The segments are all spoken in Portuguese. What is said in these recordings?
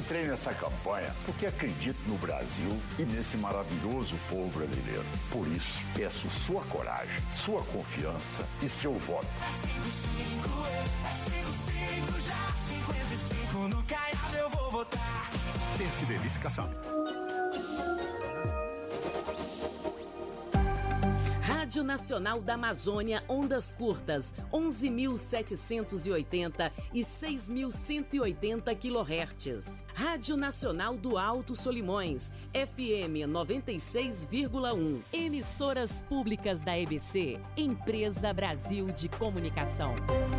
entrei nessa campanha porque acredito no Brasil e nesse maravilhoso povo brasileiro. Por isso, peço sua coragem, sua confiança e seu voto. É 55, no Caiado eu vou votar. Pense Cassado. Rádio Nacional da Amazônia, ondas curtas, 11.780 e 6.180 kHz. Rádio Nacional do Alto Solimões, FM 96,1. Emissoras públicas da EBC, Empresa Brasil de Comunicação.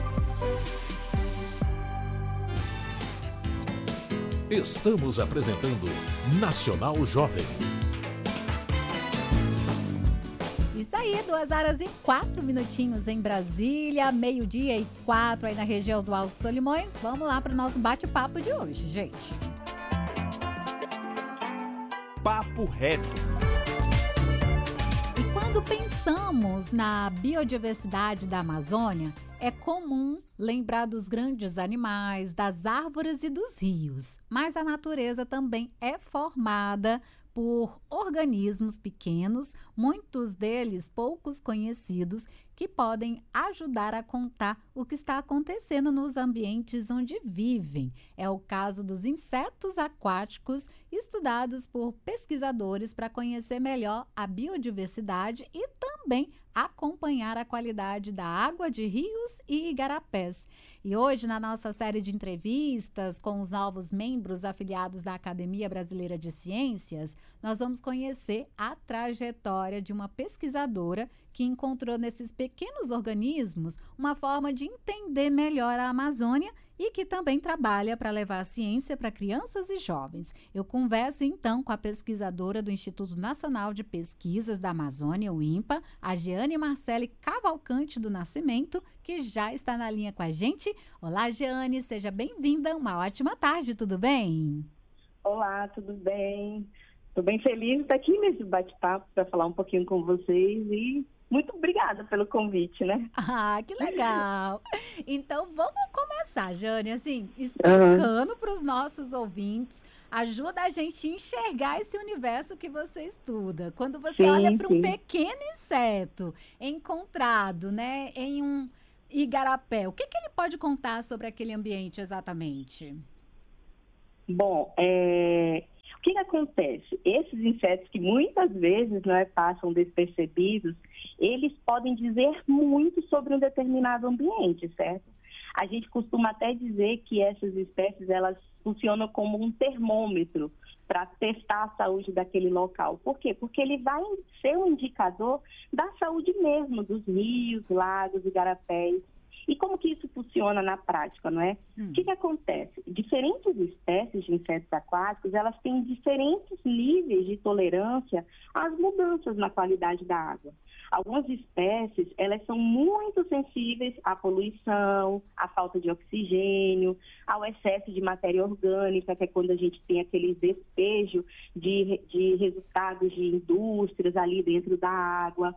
Estamos apresentando Nacional Jovem. Isso aí, 2h04 em Brasília, 12h04 aí na região do Alto Solimões. Vamos lá para o nosso bate-papo de hoje, gente. Papo reto. E quando pensamos na biodiversidade da Amazônia, é comum lembrar dos grandes animais, das árvores e dos rios. Mas a natureza também é formada por organismos pequenos, muitos deles poucos conhecidos, que podem ajudar a contar o que está acontecendo nos ambientes onde vivem. É o caso dos insetos aquáticos, estudados por pesquisadores para conhecer melhor a biodiversidade e também acompanhar a qualidade da água de rios e igarapés. E hoje, na nossa série de entrevistas com os novos membros afiliados da Academia Brasileira de Ciências, nós vamos conhecer a trajetória de uma pesquisadora que encontrou nesses pequenos organismos uma forma de entender melhor a Amazônia e que também trabalha para levar a ciência para crianças e jovens. Eu converso então com a pesquisadora do Instituto Nacional de Pesquisas da Amazônia, o INPA, a Jeane Marcele Cavalcante do Nascimento, que já está na linha com a gente. Olá, Jeane, seja bem-vinda, uma ótima tarde, tudo bem? Olá, tudo bem? Estou bem feliz de estar aqui nesse bate-papo para falar um pouquinho com vocês e muito obrigada pelo convite, né? Ah, que legal! Então, vamos começar, Jane, assim, explicando para os nossos ouvintes, ajuda a gente a enxergar esse universo que você estuda. Quando você olha para um pequeno inseto encontrado, né, em um igarapé, o que ele pode contar sobre aquele ambiente exatamente? Bom, o que acontece? Esses insetos que muitas vezes passam despercebidos, eles podem dizer muito sobre um determinado ambiente, certo? A gente costuma até dizer que essas espécies, elas funcionam como um termômetro para testar a saúde daquele local. Por quê? Porque ele vai ser um indicador da saúde mesmo dos rios, lagos, igarapés. E como que isso funciona na prática, não é? O que acontece? Diferentes espécies de insetos aquáticos, elas têm diferentes níveis de tolerância às mudanças na qualidade da água. Algumas espécies, elas são muito sensíveis à poluição, à falta de oxigênio, ao excesso de matéria orgânica, que é quando a gente tem aquele despejo de resultados de indústrias ali dentro da água.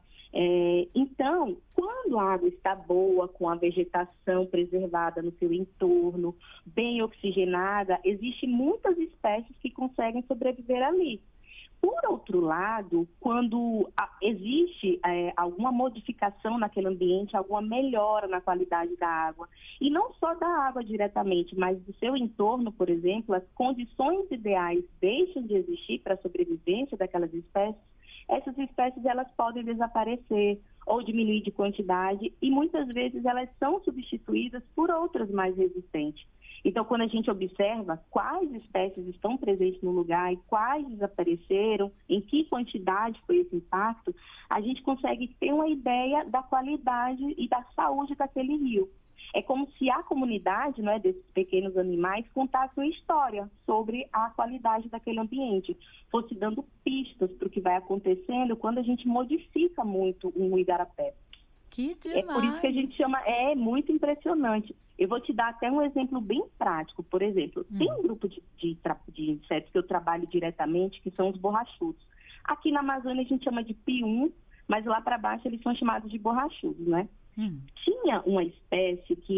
Então, quando a água está boa, com a vegetação preservada no seu entorno, bem oxigenada, existem muitas espécies que conseguem sobreviver ali. Por outro lado, quando existe alguma modificação naquele ambiente, alguma melhora na qualidade da água, e não só da água diretamente, mas do seu entorno, por exemplo, as condições ideais deixam de existir para a sobrevivência daquelas espécies, essas espécies elas podem desaparecer ou diminuir de quantidade e muitas vezes elas são substituídas por outras mais resistentes. Então, quando a gente observa quais espécies estão presentes no lugar e quais desapareceram, em que quantidade foi esse impacto, a gente consegue ter uma ideia da qualidade e da saúde daquele rio. É como se a comunidade, desses pequenos animais contasse uma história sobre a qualidade daquele ambiente, fosse dando pistas para o que vai acontecendo quando a gente modifica muito um igarapé. Que demais! É por isso que a gente chama, muito impressionante. Eu vou te dar até um exemplo bem prático. Por exemplo, tem um grupo de insetos que eu trabalho diretamente, que são os borrachudos. Aqui na Amazônia a gente chama de pium, mas lá para baixo eles são chamados de borrachudos, né? Tinha uma espécie que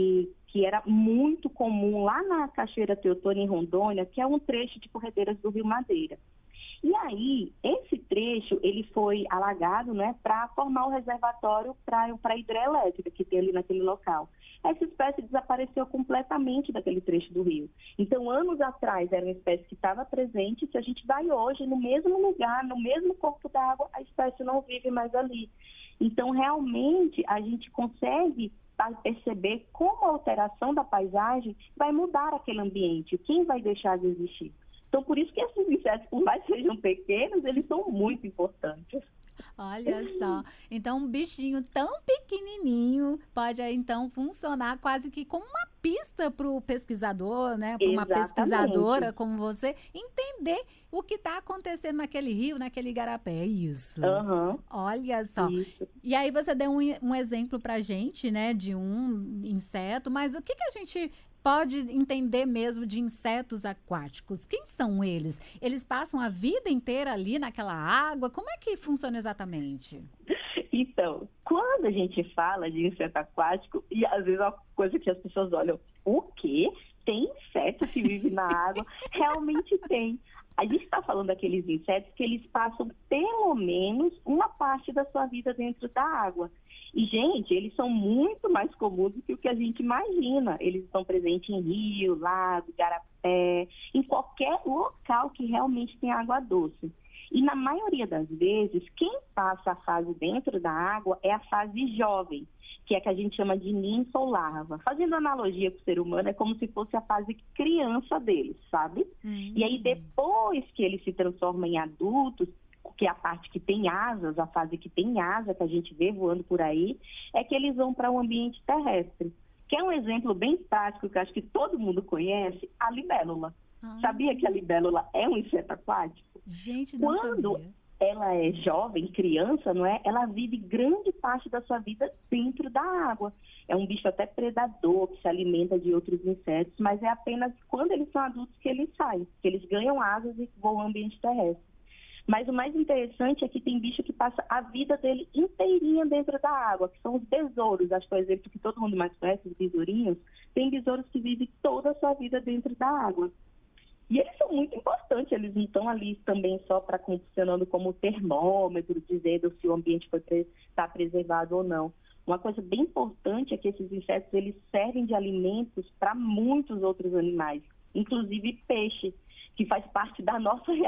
que era muito comum lá na Cachoeira Teotônia, em Rondônia, que é um trecho de corredeiras do Rio Madeira. E aí, esse trecho, ele foi alagado, né, para formar o reservatório para a hidrelétrica que tem ali naquele local. Essa espécie desapareceu completamente daquele trecho do rio. Então, anos atrás, era uma espécie que estava presente. Se a gente vai hoje no mesmo lugar, no mesmo corpo d'água, a espécie não vive mais ali. Então, realmente, a gente consegue perceber como a alteração da paisagem vai mudar aquele ambiente, quem vai deixar de existir. Então, por isso que esses insetos, por mais que sejam pequenos, eles são muito importantes. Olha só, então um bichinho tão pequenininho pode aí, então funcionar quase que como uma pista para o pesquisador, né? Para uma pesquisadora como você entender o que está acontecendo naquele rio, naquele igarapé. É isso. Uhum. Olha só. Isso. E aí você deu um exemplo para a gente, né? De um inseto, mas o que a gente pode entender mesmo de insetos aquáticos? Quem são eles? Eles passam a vida inteira ali naquela água? Como é que funciona exatamente? Então, quando a gente fala de inseto aquático, e às vezes é uma coisa que as pessoas olham, o quê? Tem inseto que vive na água? Realmente tem. A gente está falando daqueles insetos que eles passam pelo menos uma parte da sua vida dentro da água. E, gente, eles são muito mais comuns do que o que a gente imagina. Eles estão presentes em rio, lago, igarapé, em qualquer local que realmente tem água doce. E, na maioria das vezes, quem passa a fase dentro da água é a fase jovem, que é a que a gente chama de ninfa ou larva. Fazendo analogia com o ser humano, é como se fosse a fase criança deles, sabe? E aí, depois que eles se transformam em adultos, que é a parte que tem asas, a fase que tem asa, que a gente vê voando por aí, é que eles vão para o ambiente terrestre. Que é um exemplo bem prático, que eu acho que todo mundo conhece, a libélula. Sabia que a libélula é um inseto aquático? Gente, não Quando sabia. ela é jovem, criança, não é? Ela vive grande parte da sua vida dentro da água. É um bicho até predador, que se alimenta de outros insetos, mas é apenas quando eles são adultos que eles saem, que eles ganham asas e voam ao ambiente terrestre. Mas o mais interessante é que tem bicho que passa a vida dele inteirinha dentro da água, que são os besouros. Acho que é o exemplo que todo mundo mais conhece, os besourinhos. Tem besouros que vivem toda a sua vida dentro da água. E eles são muito importantes, eles não estão ali também só para funcionando como termômetro, dizendo se o ambiente está preservado ou não. Uma coisa bem importante é que esses insetos eles servem de alimentos para muitos outros animais, inclusive peixe, que faz parte da nossa realidade.